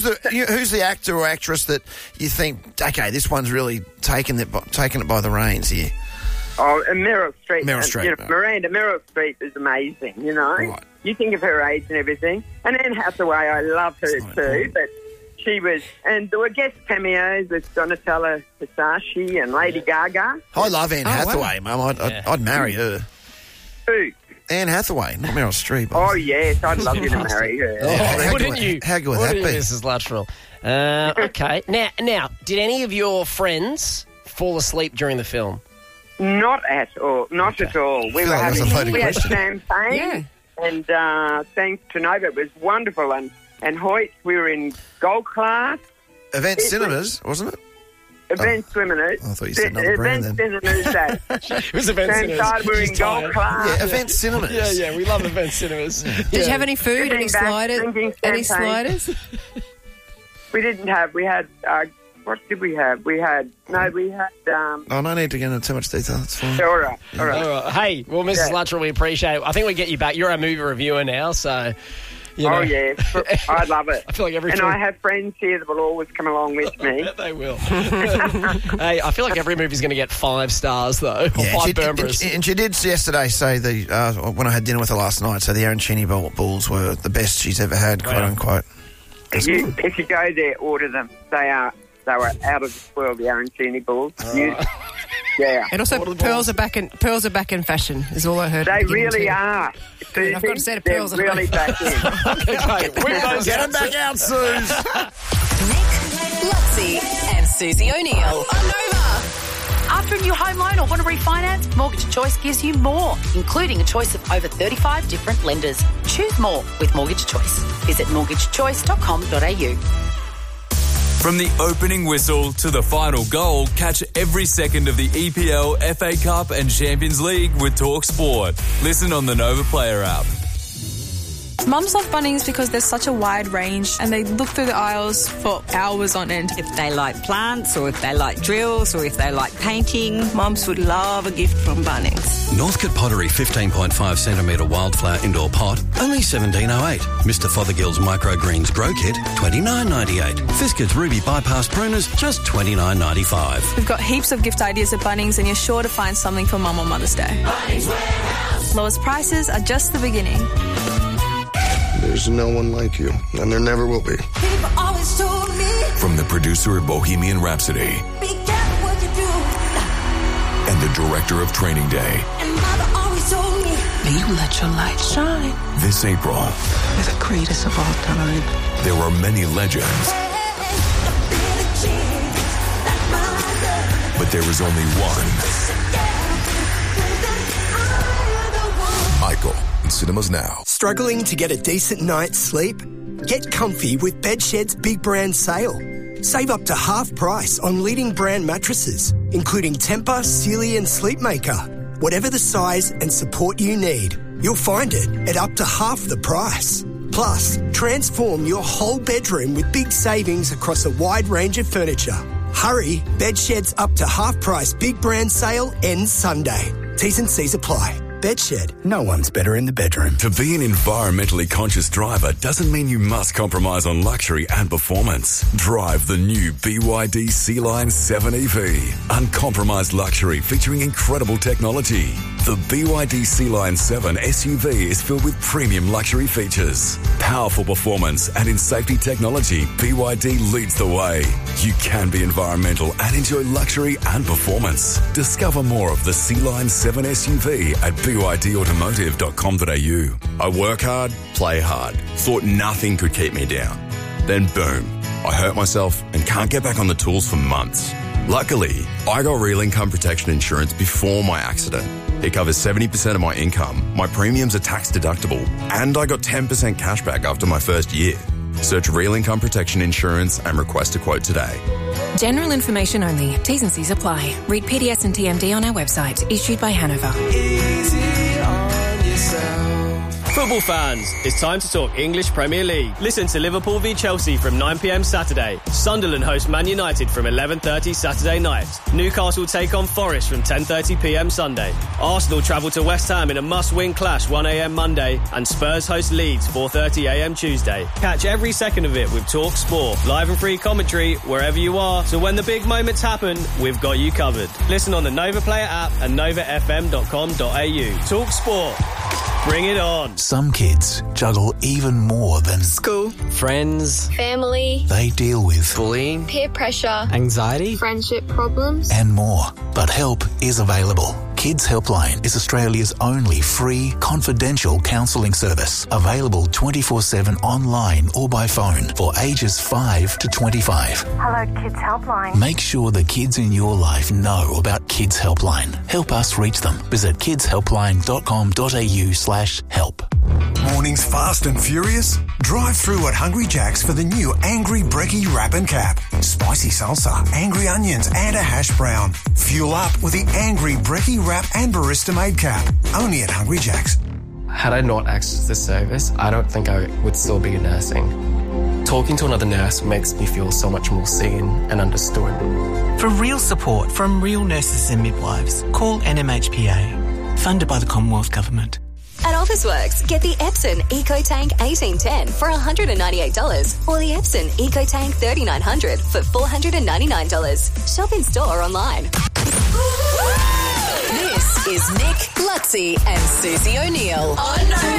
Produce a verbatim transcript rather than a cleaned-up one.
The, you, who's the actor or actress that you think, okay, this one's really taken it, taken it by the reins here? Oh, and Meryl Streep. Meryl Streep. You know, Miranda, Meryl Streep is amazing, you know. Right. You think of her age and everything. And Anne Hathaway, I love her That's too, but she was... And there were guest cameos with Donatella Versace and Lady yeah. Gaga. I love Anne oh, Hathaway, wow. Mum. I'd, Yeah. I'd, I'd marry her. Who? Anne Hathaway, not Meryl Streep. Oh, yes, I'd love you to marry her. Oh, how wouldn't good, you? How good would that Wouldn't be? you, Missus Luttrell? Uh, okay. Now, now, did any of your friends fall asleep during the film? Not at all. Not Okay. at all. We feel were like that's having a loaded we had question. champagne, Yeah. and uh, thanks to Nova, it was wonderful. And and Hoyt, we were in gold class. Event It Cinemas, wasn't it? Event Cinemas. I thought you said another brand Event then. Cinemas. That It was Event Cinemas. Side, we were in She's gold tired. class. Yeah, Event Cinemas. Yeah, yeah, we love Event Cinemas. Did you have any food, any Sitting back, sliders? drinking Any champagne. sliders? We didn't have. We had. Uh, what did we have? We had. No, we had. Um, Oh, no need to get into too much detail. That's fine. all right. All right. All right. Hey, well, Missus Yeah. Luttrell, we appreciate it. I think we get you back. You're our movie reviewer now, so... You know, Oh, yeah. I love it. I feel like every And film... I have friends here that will always come along with me. Bet they will. Hey, I feel like every movie's going to get five stars, though. Or Yeah, five she, Bernbras. and, and she did yesterday say the uh, when I had dinner with her last night, so the arancini ball, balls were the best she's ever had, quote Wow. unquote. If you, if you go there, order them. They are they were out of this world, the arancini balls. You- yeah. And also, Order the pearls balls. are back in pearls are back in fashion. Is all I heard. They at the beginning really too. are. Good, I've got a set of They're pearls at really home. back in. Okay, whip those Get out. them back out, Suze. Nick, Lutzi, and Susie O'Neill on Nova. After a new home loan or want to refinance, Mortgage Choice gives you more, including a choice of over thirty-five different lenders. Choose more with Mortgage Choice. Visit mortgage choice dot com dot a u. From the opening whistle to the final goal, catch every second of the E P L, F A Cup and Champions League with Talk Sport. Listen on the Nova Player app. Mums love Bunnings because there's such a wide range and they look through the aisles for hours on end. If they like plants or if they like drills or if they like painting, mums would love a gift from Bunnings. Northcote Pottery fifteen point five centimetre wildflower indoor pot, only seventeen oh eight. Mister Fothergill's Microgreens Grow Kit, twenty-nine ninety-eight. Fiskard's Ruby Bypass Pruners, just twenty-nine ninety-five. We've got heaps of gift ideas at Bunnings and you're sure to find something for Mum on Mother's Day. Bunnings Warehouse. Lowest prices are just the beginning. There's no one like you, and there never will be. People always told me, From the producer of Bohemian Rhapsody be careful what you do. and the director of Training Day, And Mother always told me, You let your light shine. this April, You're the greatest of all time. there are many legends, but there is only one. Michael, in cinemas now. Struggling to get a decent night's sleep? Get comfy with Bedshed's big brand sale. Save up to half price on leading brand mattresses, including Tempur, Sealy and Sleepmaker. Whatever the size and support you need, you'll find it at up to half the price. Plus, transform your whole bedroom with big savings across a wide range of furniture. Hurry, Bedshed's up to half price big brand sale ends Sunday. T's and C's apply. Bedshed, no one's better in the bedroom. To be an environmentally conscious driver doesn't mean you must compromise on luxury and performance. Drive the new B Y D Sea-Line seven E V. Uncompromised luxury featuring incredible technology. The B Y D Sea-Line seven S U V is filled with premium luxury features. Powerful performance and in safety technology, B Y D leads the way. You can be environmental and enjoy luxury and performance. Discover more of the Sea-Line seven S U V at b y d automotive dot com dot a u. I work hard, play hard. Thought nothing could keep me down. Then boom, I hurt myself and can't get back on the tools for months. Luckily, I got real income protection insurance before my accident. It covers seventy percent of my income, my premiums are tax deductible, and I got ten percent cash back after my first year. Search Real Income Protection Insurance and request a quote today. General information only. T's and C's apply. Read P D S and T M D on our website. Issued by Hanover. Easy on yourself. Football fans, it's time to talk English Premier League. Listen to Liverpool v Chelsea from nine p m Saturday. Sunderland host Man United from eleven thirty Saturday night. Newcastle take on Forest from ten thirty p m Sunday. Arsenal travel to West Ham in a must-win clash one a m Monday. And Spurs host Leeds four thirty a m Tuesday. Catch every second of it with Talk Sport. Live and free commentary wherever you are. So when the big moments happen, we've got you covered. Listen on the Nova Player app and nova f m dot com dot a u. Talk Sport. Bring it on. Some kids juggle even more than school, friends, family. They deal with bullying, peer pressure, anxiety, friendship problems, and more. But help is available. Kids Helpline is Australia's only free, confidential counselling service. Available twenty-four seven online or by phone for ages five to twenty-five. Hello, Kids Helpline. Make sure the kids in your life know about Kids Helpline. Help us reach them. Visit kids helpline dot com dot a u slash help. Mornings fast and furious? Drive through at Hungry Jack's for the new Angry Brekkie Wrap and Cap. Spicy salsa, angry onions and a hash brown. Fuel up with the Angry Brekkie Wrap and Barista Made Cap. Only at Hungry Jack's. Had I not accessed this service, I don't think I would still be nursing. Talking to another nurse makes me feel so much more seen and understood. For real support from real nurses and midwives, call N M H P A. Funded by the Commonwealth Government. At Officeworks, get the Epson EcoTank eighteen ten for one hundred ninety-eight dollars or the Epson EcoTank thirty-nine hundred for four hundred ninety-nine dollars. Shop in store or online. This is Nick, Lutzi and Susie O'Neill on